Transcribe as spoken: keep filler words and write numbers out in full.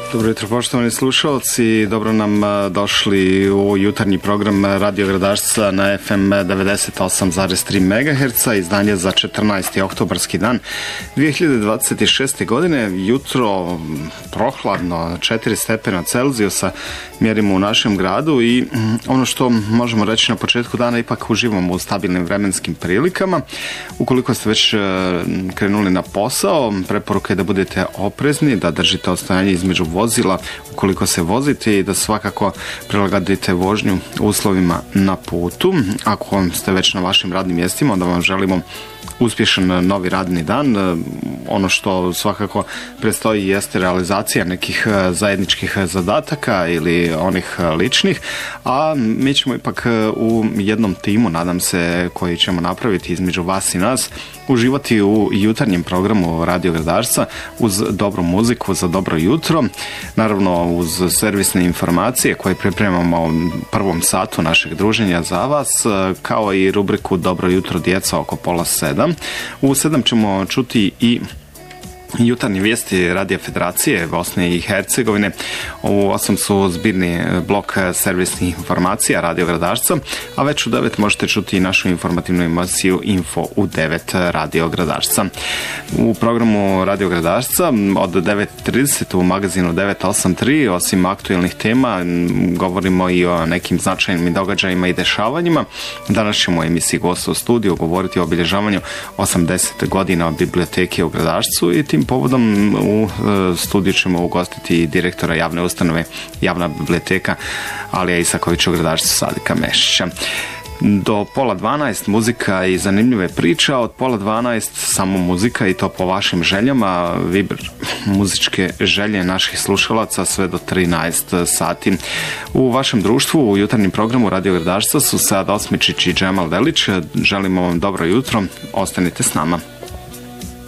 Dobro jutro, poštovani slušalci, dobro nam došli u jutarnji program Radio Gradašca na F M devedeset osam zarez tri megaherca, izdanje za četrnaesti oktobarski dan dvije hiljade dvadeset šeste. godine. Jutro prohladno, četiri stepena Celzijusa mjerimo u našem gradu i ono što možemo reći na početku dana, ipak uživamo u stabilnim vremenskim prilikama. Ukoliko ste već krenuli na posao, preporuka je da budete oprezni, da držite odstojanje između vozila ukoliko se vozite i da svakako prilagodite vožnju uslovima na putu. Ako ste već na vašim radnim mjestima, onda vam želimo uspješan novi radni dan. Ono što svakako predstoji jeste realizacija nekih zajedničkih zadataka ili onih ličnih, a mi ćemo ipak u jednom timu, nadam se, koji ćemo napraviti između vas i nas, uživati u jutarnjem programu Radio Gradašca uz dobru muziku za dobro jutro, naravno uz servisne informacije koje pripremamo u prvom satu našeg druženja za vas, kao i rubriku Dobro jutro djeca oko pola sedam. U sedam ćemo čuti i jutarnje vijesti Radija Federacije Bosne i Hercegovine. U osam su zbirni blok servisnih informacija Radio Gradašca, a već u devet možete čuti i našu informativnu emisiju Info u devet Radio Gradašca. U programu Radio Gradašca od devet trideset u magazinu devet osam tri, osim aktuelnih tema, govorimo i o nekim značajnim događajima i dešavanjima. Danas ćemo u emisiji Gosta u studiju govoriti o obilježavanju osamdeset godina biblioteke u Gradašcu i tim povodom u studiju ćemo ugostiti direktora javne ustanove Javna biblioteka Alija Isakovića u Gradašcu, Sadika Mešića. Do pola dvanaest muzika i zanimljive priče, a od pola dvanaest samo muzika i to po vašim željama, vibr muzičke želje naših slušalaca sve do trinaest sati. U vašem društvu u jutarnjem programu Radio Gradašca su Sad Osmičić i Džemal Delić. Želimo vam dobro jutro, ostanite s nama.